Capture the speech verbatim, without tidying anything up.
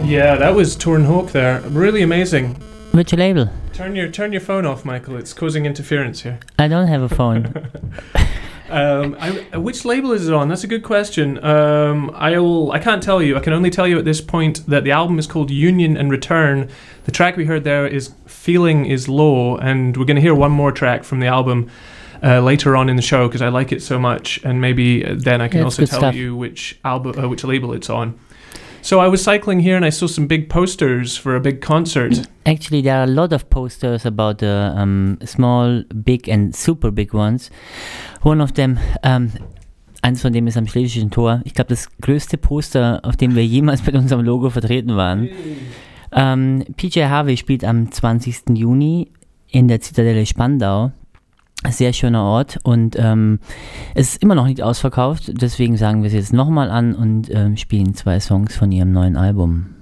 Yeah, that was Torn Hawk there. Really amazing. Which label? Turn your turn your phone off, Michael. It's causing interference here. I don't have a phone. um, I, which label is it on? That's a good question. Um, I'll I can't tell you. I can only tell you at this point that the album is called Union and Return. The track we heard there is Feeling Is Low, and we're going to hear one more track from the album uh, later on in the show because I like it so much, and maybe then I can yeah, also tell stuff. you which album, uh, which label it's on. So I was cycling here and I saw some big posters for a big concert. Actually, there are a lot of posters about the um, small, big and super big ones. One of them, um, eins von dem ist am Schlesischen Tor. Ich glaube, das größte Poster, auf dem wir jemals mit unserem Logo vertreten waren. Ähm, P J Harvey spielt am zwanzigsten Juni in der Zitadelle Spandau. Sehr schöner Ort und ähm, es ist immer noch nicht ausverkauft, deswegen sagen wir es jetzt nochmal an und ähm, spielen zwei Songs von ihrem neuen Album.